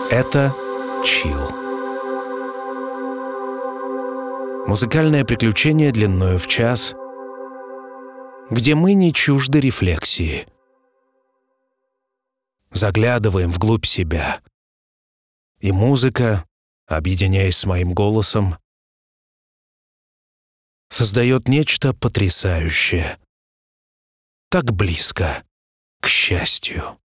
Это чилл. Музыкальное приключение длиною в час, где мы не чужды рефлексии. Заглядываем вглубь себя. И музыка, объединяясь с моим голосом, создает нечто потрясающее. Так близко к счастью.